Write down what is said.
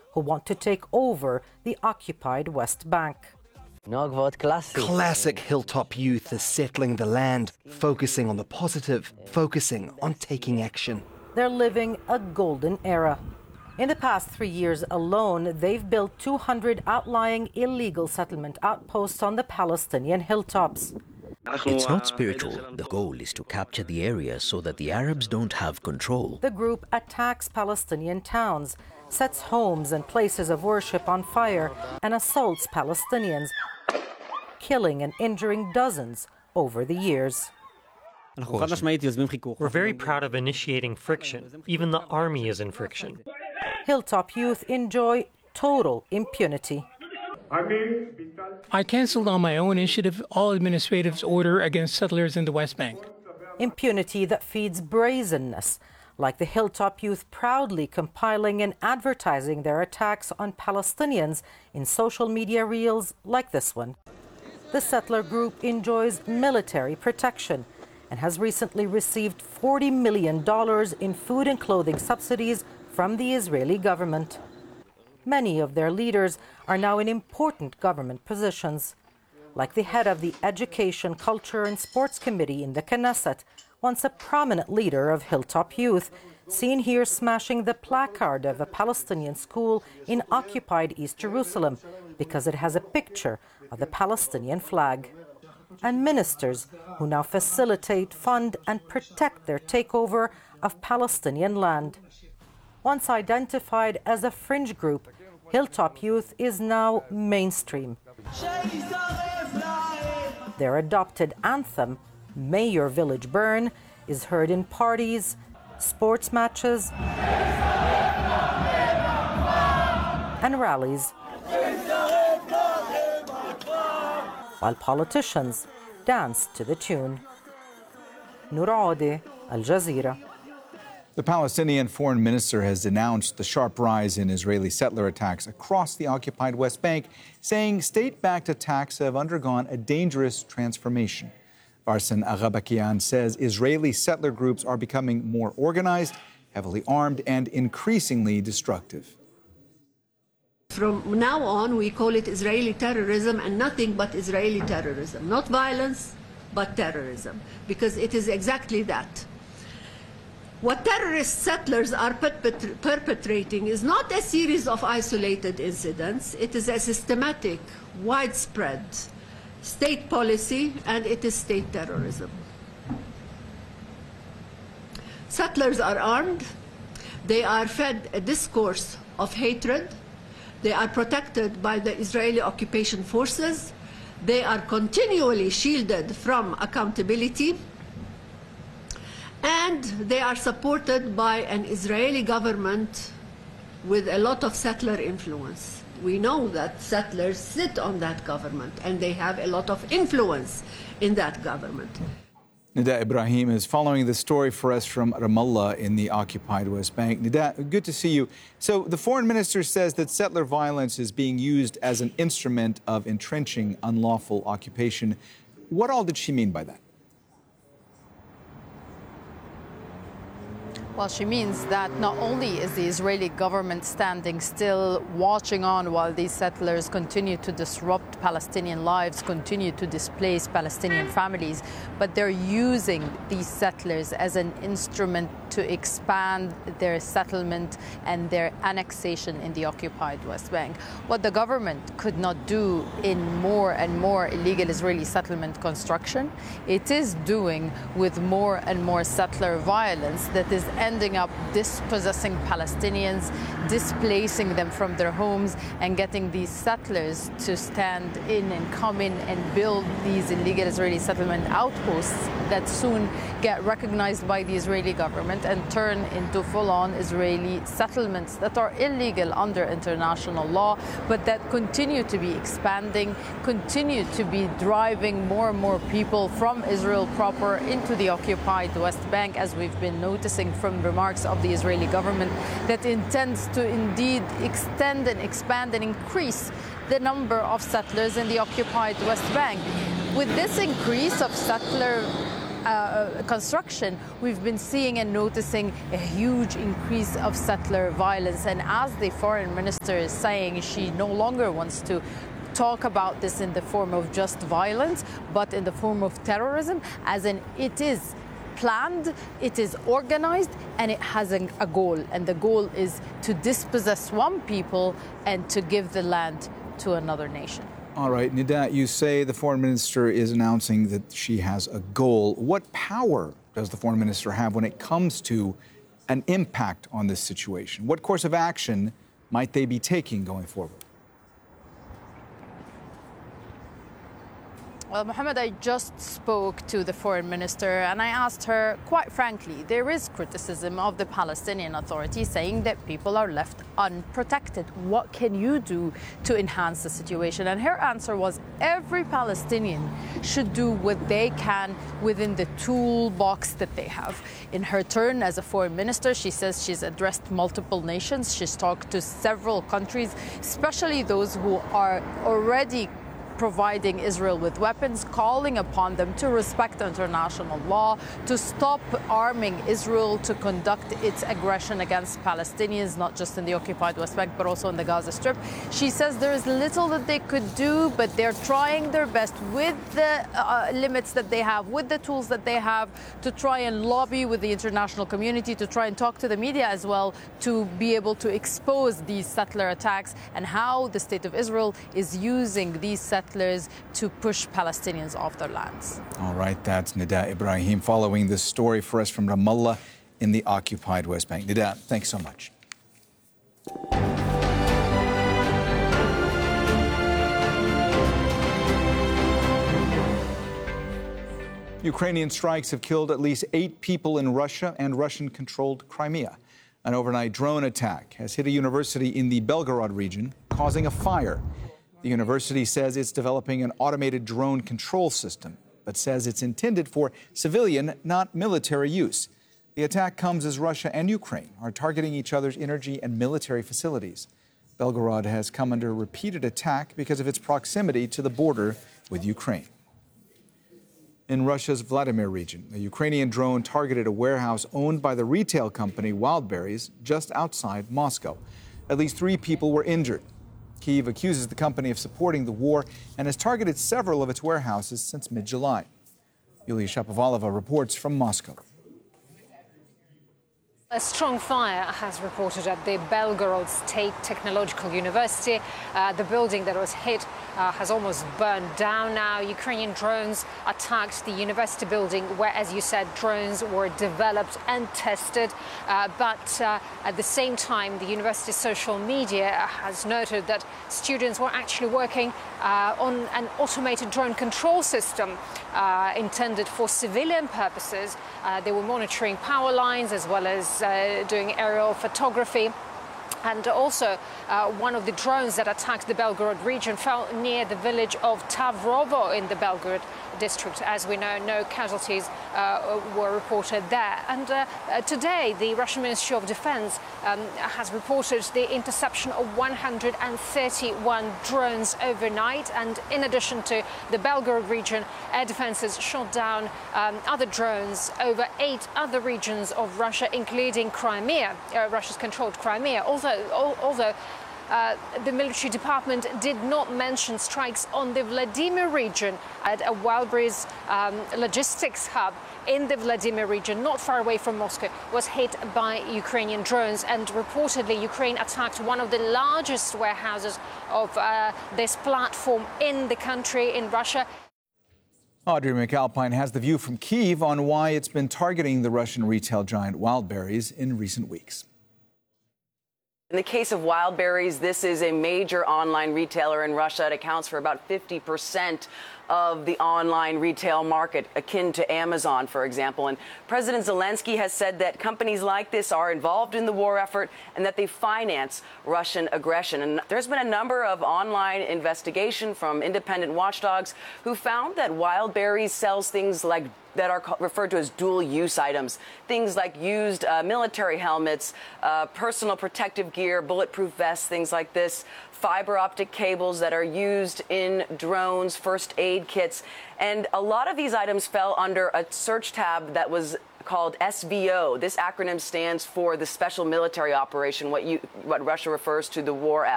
who want to take over the occupied West Bank. Classic Hilltop youth is settling the land, focusing on the positive, focusing on taking action. They're living a golden era. In the past 3 years alone, they've built 200 outlying illegal settlement outposts on the Palestinian hilltops. It's not spiritual. The goal is to capture the area so that the Arabs don't have control. The group attacks Palestinian towns, sets homes and places of worship on fire, and assaults Palestinians, killing and injuring dozens over the years. We're very proud of initiating friction. Even the army is in friction. Hilltop youth enjoy total impunity. I canceled on my own initiative all administrative order against settlers in the West Bank. Impunity that feeds brazenness, like the Hilltop youth proudly compiling and advertising their attacks on Palestinians in social media reels like this one. The settler group enjoys military protection and has recently received $40 million in food and clothing subsidies from the Israeli government. Many of their leaders are now in important government positions, like the head of the Education, Culture and Sports Committee in the Knesset, once a prominent leader of Hilltop Youth, seen here smashing the placard of a Palestinian school in occupied East Jerusalem because it has a picture of the Palestinian flag. And ministers who now facilitate, fund and protect their takeover of Palestinian land. Once identified as a fringe group, Hilltop Youth is now mainstream. Their adopted anthem, May Your Village Burn, is heard in parties, sports matches, and rallies, while politicians dance to the tune. Noor Audi, Al Jazeera. The Palestinian foreign minister has denounced the sharp rise in Israeli settler attacks across the occupied West Bank, saying state-backed attacks have undergone a dangerous transformation. Arsen Aghabakian says Israeli settler groups are becoming more organized, heavily armed, and increasingly destructive. From now on, we call it Israeli terrorism and nothing but Israeli terrorism. Not violence, but terrorism, because it is exactly that. What terrorist settlers are perpetrating is not a series of isolated incidents. It is a systematic, widespread state policy, and it is state terrorism. Settlers are armed. They are fed a discourse of hatred. They are protected by the Israeli occupation forces. They are continually shielded from accountability. And they are supported by an Israeli government with a lot of settler influence. We know that settlers sit on that government and they have a lot of influence in that government. Nida Ibrahim is following the story for us from Ramallah in the occupied West Bank. Nida, good to see you. So the foreign minister says that settler violence is being used as an instrument of entrenching unlawful occupation. What all did she mean by that? Well, she means that not only is the Israeli government standing still, watching on while these settlers continue to disrupt Palestinian lives, continue to displace Palestinian families, but they're using these settlers as an instrument to expand their settlement and their annexation in the occupied West Bank. What the government could not do in more and more illegal Israeli settlement construction, it is doing with more and more settler violence that is ending up dispossessing Palestinians, displacing them from their homes, and getting these settlers to stand in and come in and build these illegal Israeli settlement outposts that soon get recognized by the Israeli government and turn into full-on Israeli settlements that are illegal under international law, but that continue to be expanding, continue to be driving more and more people from Israel proper into the occupied West Bank, as we've been noticing from remarks of the Israeli government that intends to indeed extend and expand and increase the number of settlers in the occupied West Bank. With this increase of settler construction, we've been seeing and noticing a huge increase of settler violence. And as the foreign minister is saying, she no longer wants to talk about this in the form of just violence, but in the form of terrorism, as in it is planned, it is organized, and it has a goal. And the goal is to dispossess one people and to give the land to another nation. All right, Nida, you say the foreign minister is announcing that she has a goal. What power does the foreign minister have when it comes to an impact on this situation? What course of action might they be taking going forward? Well, Mohammed, I just spoke to the foreign minister and I asked her, quite frankly, there is criticism of the Palestinian Authority saying that people are left unprotected. What can you do to enhance the situation? And her answer was every Palestinian should do what they can within the toolbox that they have. In her turn as a foreign minister, she says she's addressed multiple nations. She's talked to several countries, especially those who are already providing Israel with weapons, calling upon them to respect international law, to stop arming Israel to conduct its aggression against Palestinians, not just in the occupied West Bank, but also in the Gaza Strip. She says there is little that they could do, but they're trying their best with the limits that they have, with the tools that they have, to try and lobby with the international community, to try and talk to the media as well, to be able to expose these settler attacks and how the State of Israel is using these settlers to push Palestinians off their lands. All right, that's Nida Ibrahim following this story for us from Ramallah in the occupied West Bank. Nida, thanks so much. Ukrainian strikes have killed at least 8 people in Russia and Russian-controlled Crimea. An overnight drone attack has hit a university in the Belgorod region, causing a fire. The university says it's developing an automated drone control system, but says it's intended for civilian, not military use. The attack comes as Russia and Ukraine are targeting each other's energy and military facilities. Belgorod has come under repeated attack because of its proximity to the border with Ukraine. In Russia's Vladimir region, a Ukrainian drone targeted a warehouse owned by the retail company Wildberries just outside Moscow. At least 3 people were injured. Kyiv accuses the company of supporting the war and has targeted several of its warehouses since mid-July. Yulia Shapovalova reports from Moscow. A strong fire has reported at the Belgorod State Technological University. The building that was hit has almost burned down now. Ukrainian drones attacked the university building where, as you said, drones were developed and tested. But at the same time, the university's social media has noted that students were actually working on an automated drone control system intended for civilian purposes. They were monitoring power lines as well as doing aerial photography. And also, one of the drones that attacked the Belgorod region fell near the village of Tavrovo in the Belgorod district. As we know, no casualties were reported there. And today, the Russian Ministry of Defense has reported the interception of 131 drones overnight. And in addition to the Belgorod region, air defenses shot down other drones over 8 other regions of Russia, including Crimea, Russia's controlled Crimea. Although the military department did not mention strikes on the Vladimir region at a Wildberries logistics hub in the Vladimir region, not far away from Moscow, was hit by Ukrainian drones. And reportedly, Ukraine attacked one of the largest warehouses of this platform in the country, in Russia. Audrey McAlpine has the view from Kyiv on why it's been targeting the Russian retail giant Wildberries in recent weeks. In the case of Wildberries, this is a major online retailer in Russia. It accounts for about 50% of the online retail market, akin to Amazon, for example. And President Zelensky has said that companies like this are involved in the war effort and that they finance Russian aggression. And there's been a number of online investigation from independent watchdogs who found that Wildberries sells things like that are referred to as dual-use items, things like used military helmets, personal protective gear, bulletproof vests, things like this, fiber optic cables that are used in drones, first aid aid kits. And a lot of these items fell under a search tab that was called SVO. This acronym stands for the Special Military Operation, what Russia refers to the war as.